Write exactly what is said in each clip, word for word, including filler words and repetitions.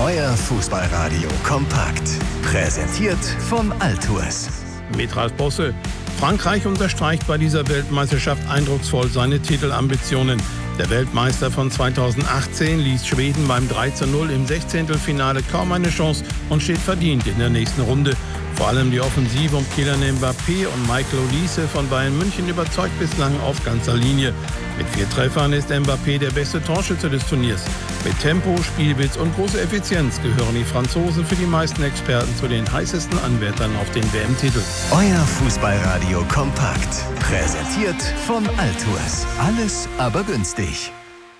Euer Fußballradio kompakt. Präsentiert von Altours. Mit Ralf Bosse. Frankreich unterstreicht bei dieser Weltmeisterschaft eindrucksvoll seine Titelambitionen. Der Weltmeister von zweitausendachtzehn ließ Schweden beim drei zu null im Sechzehntelfinale kaum eine Chance und steht verdient in der nächsten Runde. Vor allem die Offensive um Kylian Mbappé und Michael Olise von Bayern München überzeugt bislang auf ganzer Linie. Mit vier Treffern ist Mbappé der beste Torschütze des Turniers. Mit Tempo, Spielwitz und großer Effizienz gehören die Franzosen für die meisten Experten zu den heißesten Anwärtern auf den W M-Titel. Euer Fußballradio kompakt. Präsentiert von Altours. Alles aber günstig.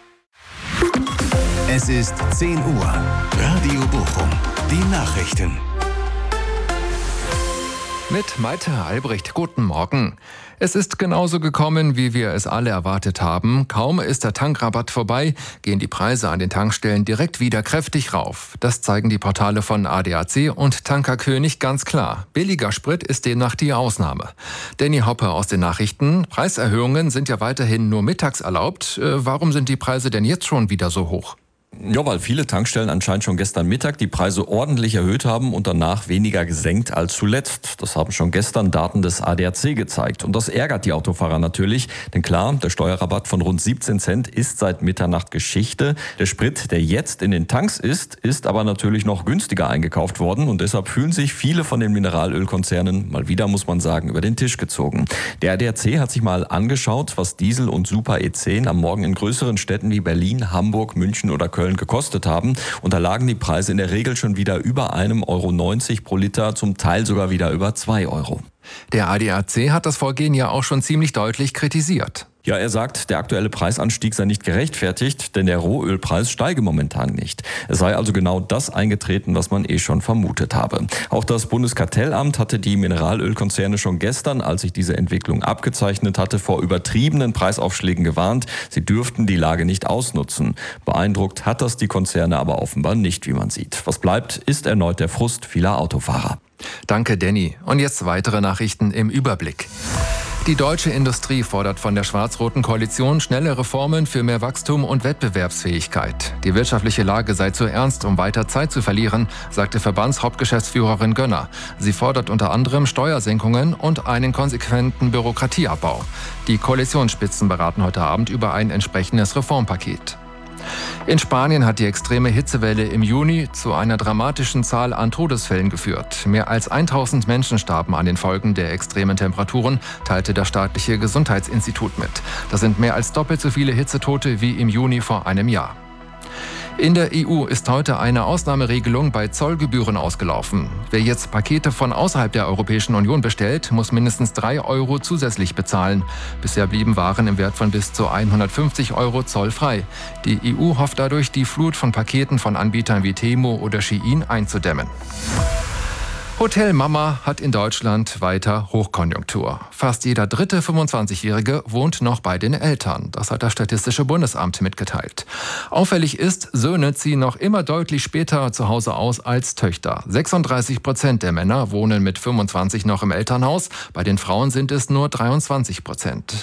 Es ist zehn Uhr. Radio Bochum. Die Nachrichten. Mit Malte Albrecht, guten Morgen. Es ist genauso gekommen, wie wir es alle erwartet haben. Kaum ist der Tankrabatt vorbei, gehen die Preise an den Tankstellen direkt wieder kräftig rauf. Das zeigen die Portale von A D A C und Tankerkönig ganz klar. Billiger Sprit ist demnach die Ausnahme. Danny Hoppe aus den Nachrichten. Preiserhöhungen sind ja weiterhin nur mittags erlaubt. Warum sind die Preise denn jetzt schon wieder so hoch? Ja, weil viele Tankstellen anscheinend schon gestern Mittag die Preise ordentlich erhöht haben und danach weniger gesenkt als zuletzt. Das haben schon gestern Daten des A D A C gezeigt. Und das ärgert die Autofahrer natürlich. Denn klar, der Steuerrabatt von rund siebzehn Cent ist seit Mitternacht Geschichte. Der Sprit, der jetzt in den Tanks ist, ist aber natürlich noch günstiger eingekauft worden. Und deshalb fühlen sich viele von den Mineralölkonzernen, mal wieder muss man sagen, über den Tisch gezogen. Der A D A C hat sich mal angeschaut, was Diesel und Super E zehn am Morgen in größeren Städten wie Berlin, Hamburg, München oder Köln gekostet haben. Und da lagen die Preise in der Regel schon wieder über einem Euro neunzig pro Liter, zum Teil sogar wieder über zwei Euro. Der A D A C hat das Vorgehen ja auch schon ziemlich deutlich kritisiert. Ja, er sagt, der aktuelle Preisanstieg sei nicht gerechtfertigt, denn der Rohölpreis steige momentan nicht. Es sei also genau das eingetreten, was man eh schon vermutet habe. Auch das Bundeskartellamt hatte die Mineralölkonzerne schon gestern, als sich diese Entwicklung abgezeichnet hatte, vor übertriebenen Preisaufschlägen gewarnt. Sie dürften die Lage nicht ausnutzen. Beeindruckt hat das die Konzerne aber offenbar nicht, wie man sieht. Was bleibt, ist erneut der Frust vieler Autofahrer. Danke, Danny. Und jetzt weitere Nachrichten im Überblick. Die deutsche Industrie fordert von der schwarz-roten Koalition schnelle Reformen für mehr Wachstum und Wettbewerbsfähigkeit. Die wirtschaftliche Lage sei zu ernst, um weiter Zeit zu verlieren, sagte Verbandshauptgeschäftsführerin Gönner. Sie fordert unter anderem Steuersenkungen und einen konsequenten Bürokratieabbau. Die Koalitionsspitzen beraten heute Abend über ein entsprechendes Reformpaket. In Spanien hat die extreme Hitzewelle im Juni zu einer dramatischen Zahl an Todesfällen geführt. Mehr als tausend Menschen starben an den Folgen der extremen Temperaturen, teilte das staatliche Gesundheitsinstitut mit. Das sind mehr als doppelt so viele Hitzetote wie im Juni vor einem Jahr. In der E U ist heute eine Ausnahmeregelung bei Zollgebühren ausgelaufen. Wer jetzt Pakete von außerhalb der Europäischen Union bestellt, muss mindestens drei Euro zusätzlich bezahlen. Bisher blieben Waren im Wert von bis zu hundertfünfzig Euro zollfrei. Die E U hofft dadurch, die Flut von Paketen von Anbietern wie Temu oder Shein einzudämmen. Hotel Mama hat in Deutschland weiter Hochkonjunktur. Fast jeder dritte fünfundzwanzigjährige wohnt noch bei den Eltern. Das hat das Statistische Bundesamt mitgeteilt. Auffällig ist, Söhne ziehen noch immer deutlich später zu Hause aus als Töchter. sechsunddreißig Prozent der Männer wohnen mit fünfundzwanzig noch im Elternhaus. Bei den Frauen sind es nur dreiundzwanzig Prozent.